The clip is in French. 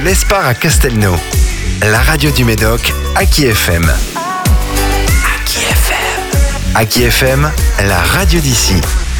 l'Espar à Castelnau. La radio du Médoc, Aki FM. Aki FM. Aki FM, la radio d'ici.